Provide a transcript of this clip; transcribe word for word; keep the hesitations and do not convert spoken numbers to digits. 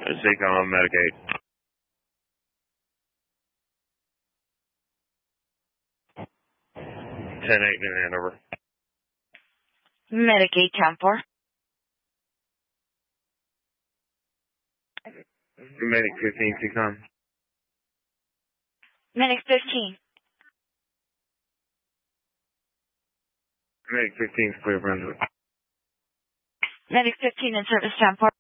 Seacom, Medicaid. ten eight in Hanover. Medicaid, ten four. Medic fifteen, Seacom. Medic fifteen. Medic fifteen is clear, Brunswick. Medic fifteen in service, ten four.